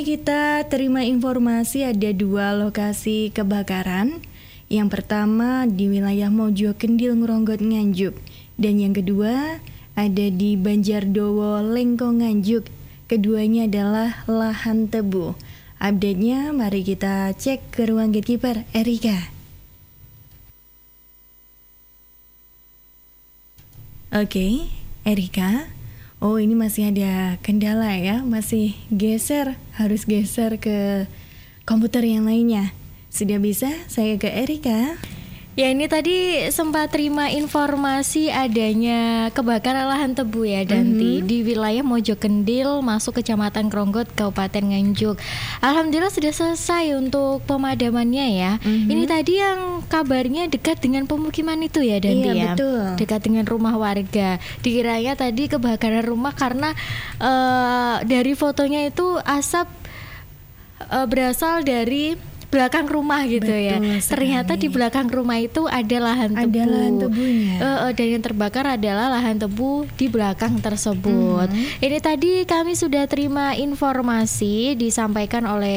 Kita terima informasi ada 2 lokasi kebakaran. Yang pertama di wilayah Mojo-Kendil, Ngronggot, Nganjuk. Dan yang kedua ada di Banjardowo, Lengkong, Nganjuk. Keduanya adalah lahan tebu. Update-nya mari kita cek ke ruang gatekeeper Erika. Oke, Erika. Oh, ini masih ada kendala ya, masih harus geser ke komputer yang lainnya. Sudah bisa? Saya ke Erika. Ya, ini tadi sempat terima informasi adanya kebakaran lahan tebu ya Danti di wilayah Mojo-Kendil masuk Kecamatan Ngronggot, Kabupaten Nganjuk. Alhamdulillah sudah selesai untuk pemadamannya ya. Ini tadi yang kabarnya dekat dengan pemukiman itu ya Danti. Iya, betul. Dekat dengan rumah warga. Dikiranya tadi kebakaran rumah karena dari fotonya itu asap berasal dari belakang rumah gitu. Betul ya. Sekali. Ternyata di belakang rumah itu ada lahan tebu. Ada lahan tebunya. Dan yang terbakar adalah lahan tebu di belakang tersebut. Ini tadi kami sudah terima informasi disampaikan oleh